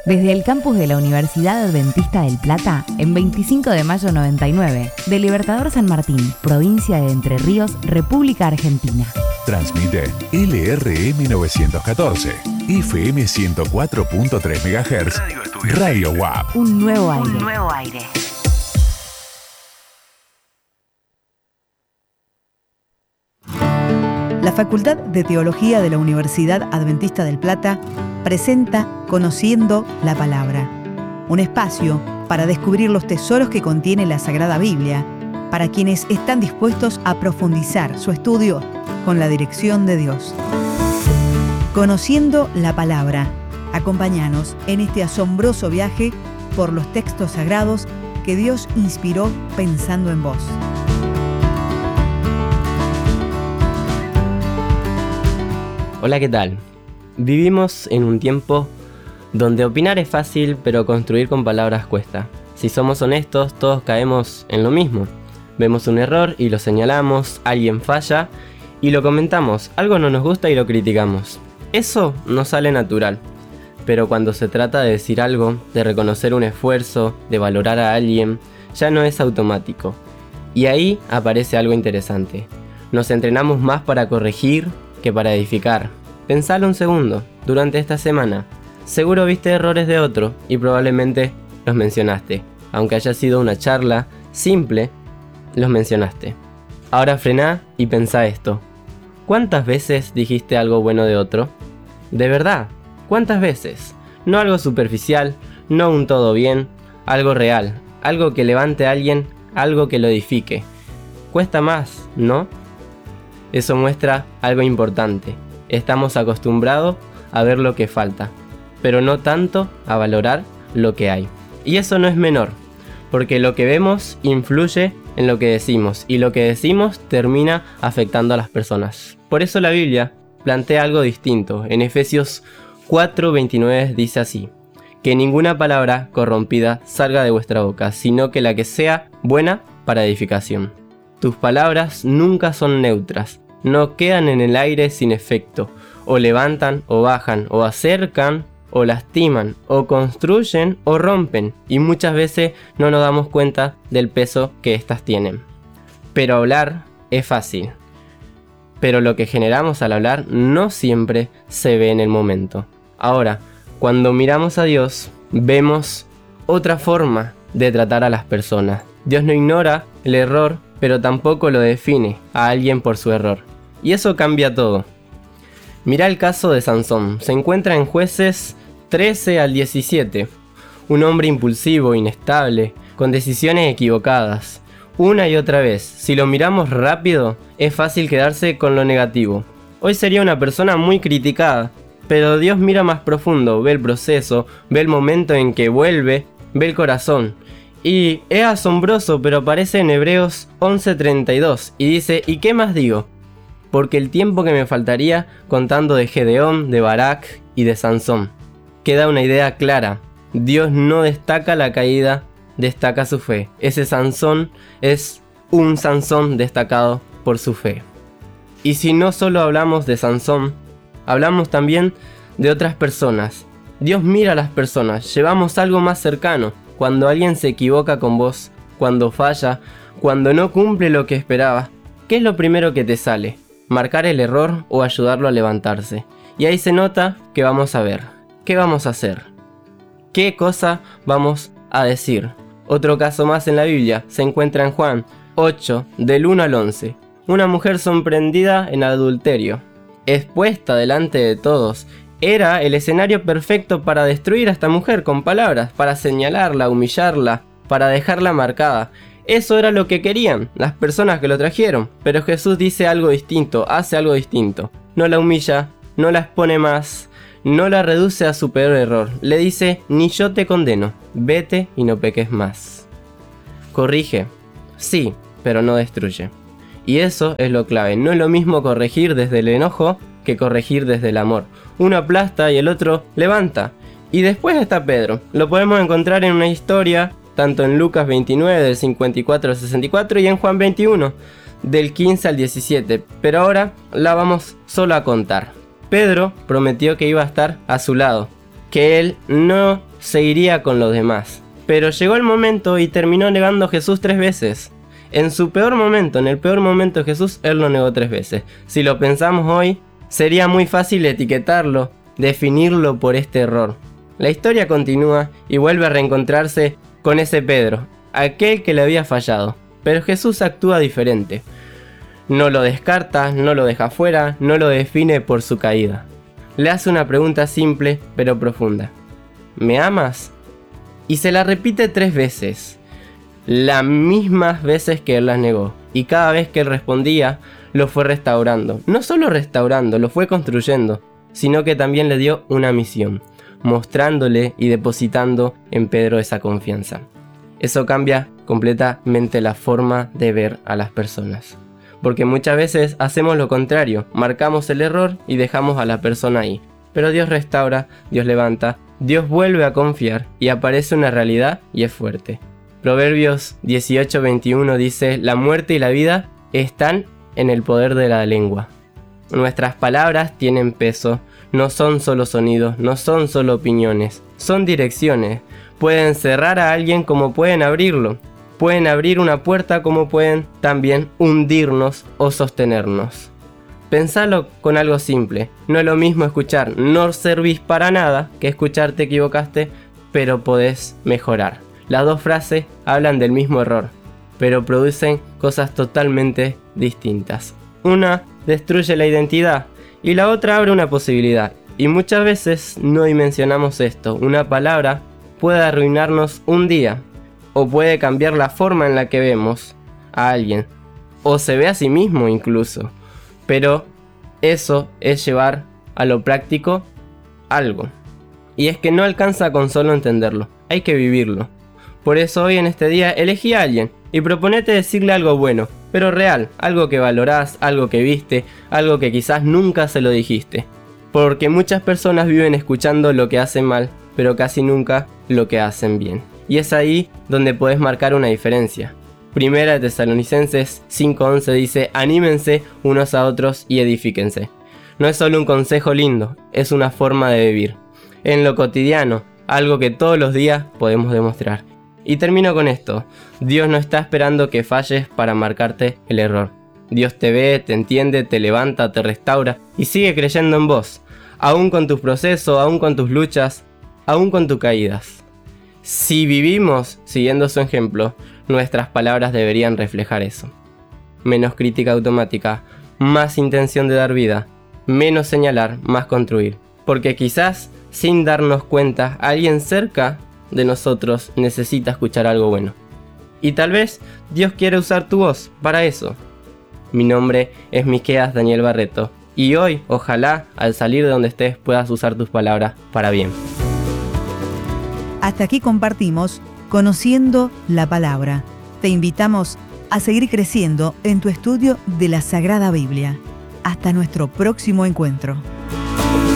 Desde el campus de la Universidad Adventista del Plata, en 25 de mayo 99, de Libertador San Martín, provincia de Entre Ríos, República Argentina. Transmite LRM 914, FM 104.3 MHz, Radio WAP. Un nuevo aire. La Facultad de Teología de la Universidad Adventista del Plata presenta Conociendo la Palabra, un espacio para descubrir los tesoros que contiene la Sagrada Biblia, para quienes están dispuestos a profundizar su estudio con la dirección de Dios. Conociendo la Palabra, acompáñanos en este asombroso viaje por los textos sagrados que Dios inspiró pensando en vos. Hola, ¿qué tal? Vivimos en un tiempo donde opinar es fácil, pero construir con palabras cuesta. Si somos honestos, todos caemos en lo mismo. Vemos un error y lo señalamos, alguien falla y lo comentamos, algo no nos gusta y lo criticamos. Eso nos sale natural, pero cuando se trata de decir algo, de reconocer un esfuerzo, de valorar a alguien, ya no es automático. Y ahí aparece algo interesante. Nos entrenamos más para corregir que para edificar. Pensalo un segundo, durante esta semana, seguro viste errores de otro y probablemente los mencionaste. Aunque haya sido una charla simple, los mencionaste. Ahora frená y pensá esto. ¿Cuántas veces dijiste algo bueno de otro? De verdad, ¿cuántas veces? No algo superficial, no un todo bien, algo real, algo que levante a alguien, algo que lo edifique. Cuesta más, ¿no? Eso muestra algo importante. Estamos acostumbrados a ver lo que falta, pero no tanto a valorar lo que hay. Y eso no es menor, porque lo que vemos influye en lo que decimos, y lo que decimos termina afectando a las personas. Por eso la Biblia plantea algo distinto. En Efesios 4:29 dice así: que ninguna palabra corrompida salga de vuestra boca, sino que la que sea buena para edificación. Tus palabras nunca son neutras. No quedan en el aire sin efecto, o levantan o bajan, o acercan o lastiman, o construyen o rompen, y muchas veces no nos damos cuenta del peso que éstas tienen. Pero hablar es fácil, pero lo que generamos al hablar no siempre se ve en el momento. Ahora, cuando miramos a Dios, vemos otra forma de tratar a las personas. Dios no ignora el error, pero tampoco lo define a alguien por su error. Y eso cambia todo. Mirá el caso de Sansón. Se encuentra en Jueces 13 al 17. Un hombre impulsivo, inestable, con decisiones equivocadas. Una y otra vez. Si lo miramos rápido, es fácil quedarse con lo negativo. Hoy sería una persona muy criticada. Pero Dios mira más profundo, ve el proceso, ve el momento en que vuelve, ve el corazón. Y es asombroso, pero aparece en Hebreos 11:32 y dice: ¿y qué más digo? Porque el tiempo que me faltaría contando de Gedeón, de Barak y de Sansón. Queda una idea clara. Dios no destaca la caída, destaca su fe. Ese Sansón es un Sansón destacado por su fe. Y si no solo hablamos de Sansón, hablamos también de otras personas. Dios mira a las personas, llevamos algo más cercano. Cuando alguien se equivoca con vos, cuando falla, cuando no cumple lo que esperaba, ¿qué es lo primero que te sale? ¿Marcar el error o ayudarlo a levantarse? Y ahí se nota que vamos a ver. ¿Qué vamos a hacer? ¿Qué cosa vamos a decir? Otro caso más en la Biblia se encuentra en Juan 8, del 1 al 11. Una mujer sorprendida en adulterio, expuesta delante de todos. Era el escenario perfecto para destruir a esta mujer con palabras, para señalarla, humillarla, para dejarla marcada. Eso era lo que querían las personas que lo trajeron. Pero Jesús dice algo distinto, hace algo distinto. No la humilla, no la expone más, no la reduce a su peor error. Le dice: ni yo te condeno, vete y no peques más. Corrige, sí, pero no destruye. Y eso es lo clave. No es lo mismo corregir desde el enojo que corregir desde el amor. Uno aplasta y el otro levanta. Y después está Pedro. Lo podemos encontrar en una historia tanto en Lucas 29 del 54 al 64 y en Juan 21 del 15 al 17, pero ahora la vamos solo a contar. Pedro prometió que iba a estar a su lado, que él no seguiría con los demás. Pero llegó el momento y terminó negando a Jesús 3 veces. En su peor momento, en el peor momento de Jesús, él lo negó 3 veces. Si lo pensamos hoy, sería muy fácil etiquetarlo, definirlo por este error. La historia continúa y vuelve a reencontrarse con ese Pedro, aquel que le había fallado. Pero Jesús actúa diferente. No lo descarta, no lo deja fuera, no lo define por su caída. Le hace una pregunta simple pero profunda. ¿Me amas? Y se la repite 3 veces. Las mismas veces que él las negó. Y cada vez que él respondía, lo fue restaurando. No solo restaurando, lo fue construyendo, sino que también le dio una misión, mostrándole y depositando en Pedro esa confianza. Eso cambia completamente la forma de ver a las personas. Porque muchas veces hacemos lo contrario, marcamos el error y dejamos a la persona ahí. Pero Dios restaura, Dios levanta, Dios vuelve a confiar y aparece una realidad y es fuerte. Proverbios 18:21 dice: la muerte y la vida están en el poder de la lengua. Nuestras palabras tienen peso, no son solo sonidos, no son solo opiniones, son direcciones. Pueden cerrar a alguien como pueden abrirlo. Pueden abrir una puerta como pueden también hundirnos o sostenernos. Pensalo con algo simple. No es lo mismo escuchar no servís para nada que escuchar te equivocaste, pero podés mejorar. Las dos frases hablan del mismo error, pero producen cosas totalmente distintas. Una destruye la identidad y la otra abre una posibilidad. Y muchas veces no dimensionamos esto. Una palabra puede arruinarnos un día, o puede cambiar la forma en la que vemos a alguien, o se ve a sí mismo incluso. Pero eso es llevar a lo práctico algo. Y es que no alcanza con solo entenderlo, hay que vivirlo. Por eso hoy en este día elegí a alguien y proponete decirle algo bueno, pero real, algo que valorás, algo que viste, algo que quizás nunca se lo dijiste. Porque muchas personas viven escuchando lo que hacen mal, pero casi nunca lo que hacen bien. Y es ahí donde podés marcar una diferencia. Primera de Tesalonicenses 5:11 dice: anímense unos a otros y edifíquense. No es solo un consejo lindo, es una forma de vivir. En lo cotidiano, algo que todos los días podemos demostrar. Y termino con esto: Dios no está esperando que falles para marcarte el error. Dios te ve, te entiende, te levanta, te restaura y sigue creyendo en vos, aún con tus procesos, aún con tus luchas, aún con tus caídas. Si vivimos siguiendo su ejemplo, nuestras palabras deberían reflejar eso. Menos crítica automática, más intención de dar vida, menos señalar, más construir. Porque quizás, sin darnos cuenta, alguien cerca de nosotros necesita escuchar algo bueno. Y tal vez Dios quiere usar tu voz para eso. Mi nombre es Miqueas Daniel Barreto. Y hoy, ojalá, al salir de donde estés, puedas usar tus palabras para bien. Hasta aquí compartimos Conociendo la Palabra. Te invitamos a seguir creciendo en tu estudio de la Sagrada Biblia. Hasta nuestro próximo encuentro.